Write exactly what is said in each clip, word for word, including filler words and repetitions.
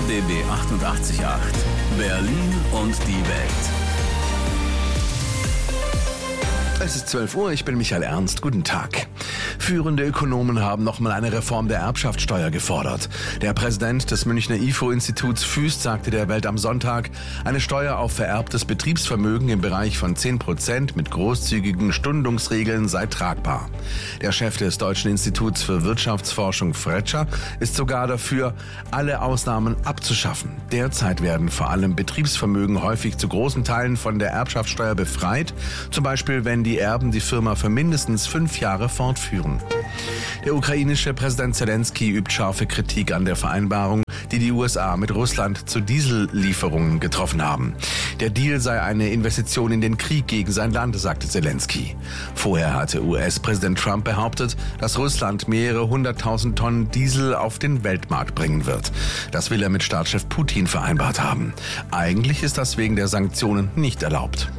B B achtundachtzig Komma acht. Berlin und die Welt. Es ist zwölf Uhr, ich bin Michael Ernst. Guten Tag. Führende Ökonomen haben nochmal eine Reform der Erbschaftssteuer gefordert. Der Präsident des Münchner I F O-Instituts Füst sagte der Welt am Sonntag, eine Steuer auf vererbtes Betriebsvermögen im Bereich von zehn Prozent mit großzügigen Stundungsregeln sei tragbar. Der Chef des Deutschen Instituts für Wirtschaftsforschung Fretscher ist sogar dafür, alle Ausnahmen abzuschaffen. Derzeit werden vor allem Betriebsvermögen häufig zu großen Teilen von der Erbschaftssteuer befreit, zum Beispiel wenn die Erben die Firma für mindestens fünf Jahre fortführen. Der ukrainische Präsident Zelensky übt scharfe Kritik an der Vereinbarung, die die U S A mit Russland zu Diesellieferungen getroffen haben. Der Deal sei eine Investition in den Krieg gegen sein Land, sagte Zelensky. Vorher hatte U S-Präsident Trump behauptet, dass Russland mehrere hunderttausend Tonnen Diesel auf den Weltmarkt bringen wird. Das will er mit Staatschef Putin vereinbart haben. Eigentlich ist das wegen der Sanktionen nicht erlaubt.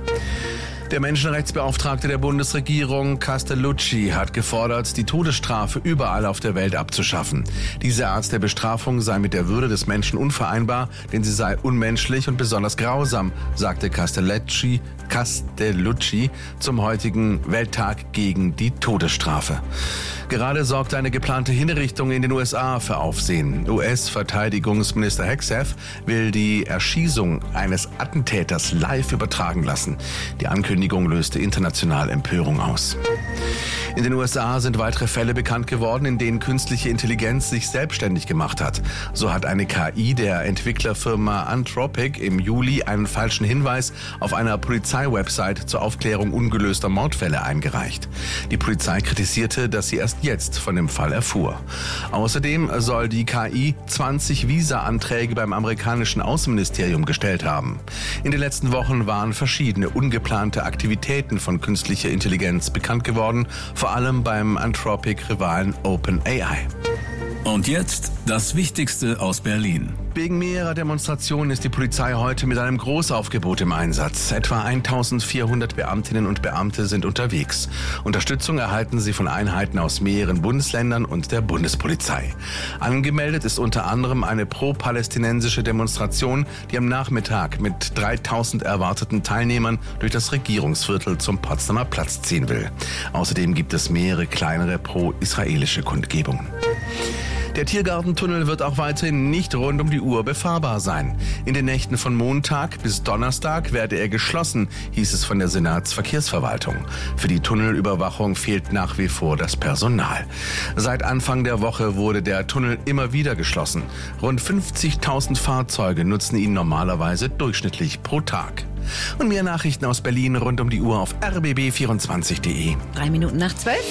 Der Menschenrechtsbeauftragte der Bundesregierung, Castellucci, hat gefordert, die Todesstrafe überall auf der Welt abzuschaffen. Diese Art der Bestrafung sei mit der Würde des Menschen unvereinbar, denn sie sei unmenschlich und besonders grausam, sagte Castellucci, Castellucci zum heutigen Welttag gegen die Todesstrafe. Gerade sorgt eine geplante Hinrichtung in den U S A für Aufsehen. U S-Verteidigungsminister Hegseth will die Erschießung eines Attentäters live übertragen lassen. Die Ankündigung löste international Empörung aus. In den U S A sind weitere Fälle bekannt geworden, in denen künstliche Intelligenz sich selbstständig gemacht hat. So hat eine K I der Entwicklerfirma Anthropic im Juli einen falschen Hinweis auf einer Polizeiwebsite zur Aufklärung ungelöster Mordfälle eingereicht. Die Polizei kritisierte, dass sie erst jetzt von dem Fall erfuhr. Außerdem soll die K I zwanzig Visa-Anträge beim amerikanischen Außenministerium gestellt haben. In den letzten Wochen waren verschiedene ungeplante Aktivitäten von künstlicher Intelligenz bekannt geworden, vor allem beim Anthropic-Rivalen OpenAI. Und jetzt das Wichtigste aus Berlin. Wegen mehrerer Demonstrationen ist die Polizei heute mit einem Großaufgebot im Einsatz. Etwa eintausendvierhundert Beamtinnen und Beamte sind unterwegs. Unterstützung erhalten sie von Einheiten aus mehreren Bundesländern und der Bundespolizei. Angemeldet ist unter anderem eine pro-palästinensische Demonstration, die am Nachmittag mit dreitausend erwarteten Teilnehmern durch das Regierungsviertel zum Potsdamer Platz ziehen will. Außerdem gibt es mehrere kleinere pro-israelische Kundgebungen. Der Tiergartentunnel wird auch weiterhin nicht rund um die Uhr befahrbar sein. In den Nächten von Montag bis Donnerstag werde er geschlossen, hieß es von der Senatsverkehrsverwaltung. Für die Tunnelüberwachung fehlt nach wie vor das Personal. Seit Anfang der Woche wurde der Tunnel immer wieder geschlossen. Rund fünfzigtausend Fahrzeuge nutzen ihn normalerweise durchschnittlich pro Tag. Und mehr Nachrichten aus Berlin rund um die Uhr auf r b b vierundzwanzig punkt de. Drei Minuten nach zwölf.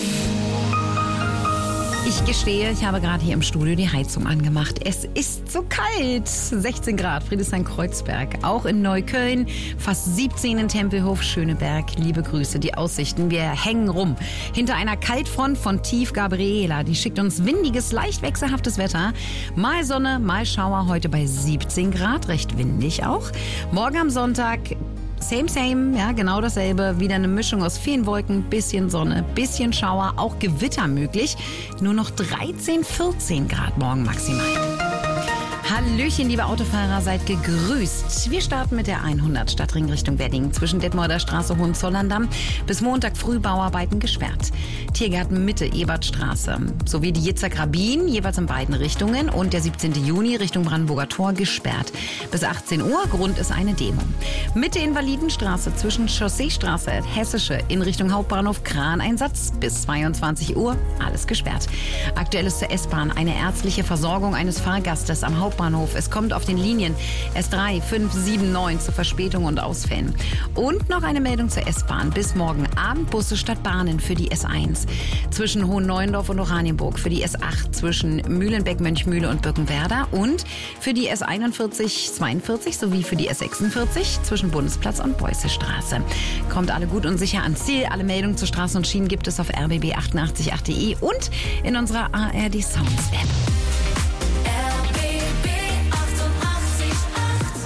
Ich gestehe, ich habe gerade hier im Studio die Heizung angemacht. Es ist so kalt. sechzehn Grad, Friedrichshain-Kreuzberg. Auch in Neukölln, fast siebzehn in Tempelhof, Schöneberg. Liebe Grüße, die Aussichten. Wir hängen rum. Hinter einer Kaltfront von Tief Gabriela. Die schickt uns windiges, leicht wechselhaftes Wetter. Mal Sonne, mal Schauer. Heute bei siebzehn Grad, recht windig auch. Morgen am Sonntag Same, same, ja, genau dasselbe. Wieder eine Mischung aus vielen Wolken, bisschen Sonne, bisschen Schauer, auch Gewitter möglich. Nur noch dreizehn, vierzehn Grad morgen maximal. Hallöchen, liebe Autofahrer, seid gegrüßt. Wir starten mit der hundert Stadtring Richtung Wedding. Zwischen Detmolder Straße, Hohenzollern-Damm bis Montag früh Bauarbeiten gesperrt. Tiergarten Mitte, Ebertstraße. Sowie die Jitzak-Rabin, jeweils in beiden Richtungen. Und der siebzehnten Juni Richtung Brandenburger Tor gesperrt. Bis achtzehn Uhr, Grund ist eine Demo. Mitte Invalidenstraße zwischen Chausseestraße, Hessische in Richtung Hauptbahnhof, Kraneinsatz. Bis zweiundzwanzig Uhr, alles gesperrt. Aktuell ist zur S-Bahn eine ärztliche Versorgung eines Fahrgastes am Hauptbahnhof. Es kommt auf den Linien S drei, fünf, sieben, neun zu Verspätungen und Ausfällen. Und noch eine Meldung zur S-Bahn. Bis morgen Abend Busse statt Bahnen für die S eins. Zwischen Hohenneuendorf und Oranienburg. Für die S acht zwischen Mühlenbeck, Mönchmühle und Birkenwerder. Und für die S einundvierzig, zweiundvierzig sowie für die S sechsundvierzig zwischen Bundesplatz und Beußestraße. Kommt alle gut und sicher ans Ziel. Alle Meldungen zu Straßen und Schienen gibt es auf r b b achtundachtzig punkt acht punkt de und in unserer A R D Sounds App. Und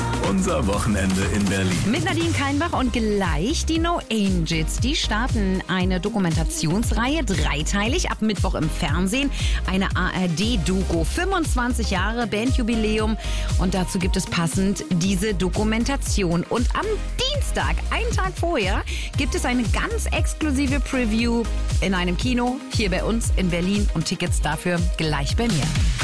Unser Wochenende in Berlin. Mit Nadine Kainbach und gleich die No Angels. Die starten eine Dokumentationsreihe, dreiteilig, ab Mittwoch im Fernsehen. Eine A R D-Doku, fünfundzwanzig Jahre Bandjubiläum. Und dazu gibt es passend diese Dokumentation. Und am Dienstag, einen Tag vorher, gibt es eine ganz exklusive Preview in einem Kino hier bei uns in Berlin. Und Tickets dafür gleich bei mir.